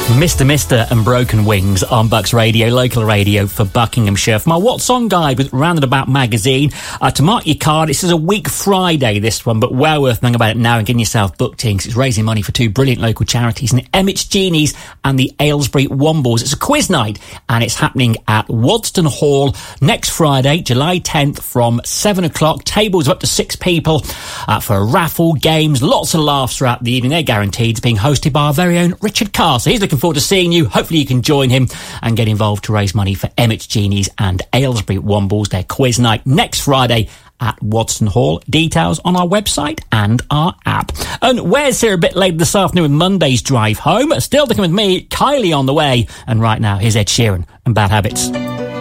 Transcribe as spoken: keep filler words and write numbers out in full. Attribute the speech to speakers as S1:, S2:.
S1: Mister Mister and Broken Wings on Bucks Radio, local radio for Buckinghamshire. For my What's On guide with Roundabout Magazine, uh, to mark your card, this is a week Friday, this one, but well worth knowing about it now and getting yourself booked in, because it's raising money for two brilliant local charities, and Emmett's Genies and the Aylesbury Wombles. It's a quiz night, and it's happening at Wadston Hall next Friday, July tenth, from seven o'clock. Tables of up to six people uh, for a raffle, games, lots of laughs throughout the evening. They're guaranteed. It's being hosted by our very own Richard Carr, so he's looking forward to seeing you. Hopefully you can join him and get involved to raise money for Emmett's Genies and Aylesbury Wombles. Their quiz night next Friday at Wadston Hall. Details on our website and our app. And Wes here a bit later this afternoon with Monday's Drive Home. Still to come with me, Kylie on the way. And right now, here's Ed Sheeran and Bad Habits.